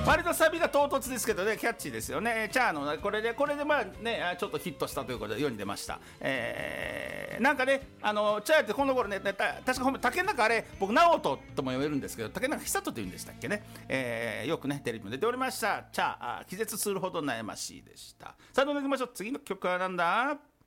割とサビが唐突ですけどね、キャッチーですよね。チャーのこれでまあね、ちょっとヒットしたということで世に出ました。なんかね、チャーってこの頃ね、確か竹中あれ僕直人とも呼べるんですけど、竹中久人というんでしたっけね。よくねテレビも出ておりました。チャー気絶するほど悩ましいでした。さあどんどん行きましょう。次の曲はなんだ。